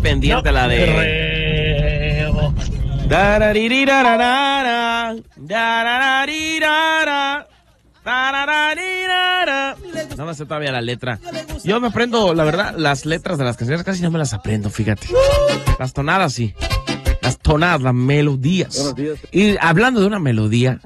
pendiente la de... No me sé todavía la letra. Yo me aprendo, la verdad, las letras de las canciones casi no me las aprendo, fíjate. Las tonadas sí. Las tonadas, las melodías. Buenos días. Y hablando de una melodía.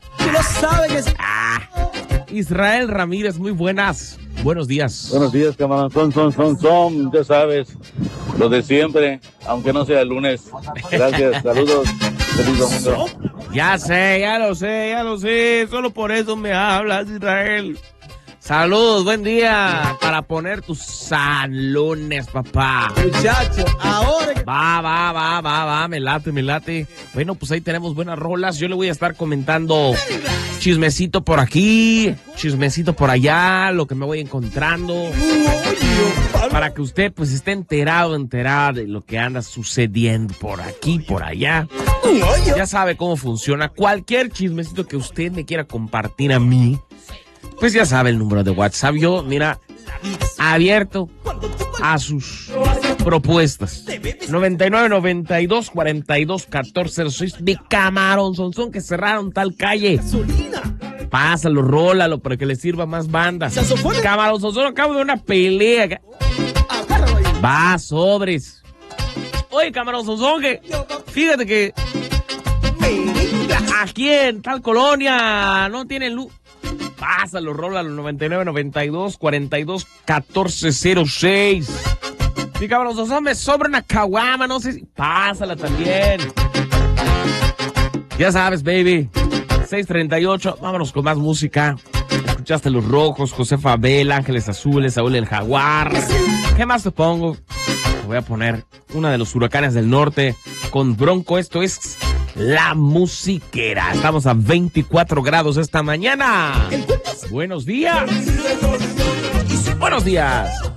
Israel Ramírez, muy buenas. Buenos días. Buenos días, camarón. Son, ya sabes, lo de siempre, aunque no sea el lunes. Gracias, saludos. Feliz domingo. Ya lo sé. Solo por eso me hablas, Israel. Saludos, buen día. Para poner tus salones, papá. Muchacho, ahora... Va, me late. Bueno, pues ahí tenemos buenas rolas. Yo le voy a estar comentando chismecito por aquí, chismecito por allá, lo que me voy encontrando. Para que usted pues esté enterada de lo que anda sucediendo por aquí, por allá. Ya sabe cómo funciona. Cualquier chismecito que usted me quiera compartir a mí, pues ya sabe el número de WhatsApp. Yo, mira, abierto a sus propuestas. 9992421406. Mi camarón sonzón que cerraron tal calle. Pásalo, rólalo para que le sirva más bandas. Camarón sonzón, acabo de una pelea. Va, sobres. Oye, camarón sonzón, que fíjate que aquí en tal colonia no tienen luz. Pásalo, rólalo, 9992421406. Sí, cabrón, me sobra una caguama, no sé si... Pásala también. Ya sabes, baby. 6:38, vámonos con más música. Escuchaste Los Rojos, José Fabel, Ángeles Azules, Saúl el Jaguar. ¿Qué más te pongo? Te voy a poner una de los Huracanes del Norte con Bronco. Esto es La Musiquera. Estamos a 24 grados esta mañana. Buenos días. Buenos días.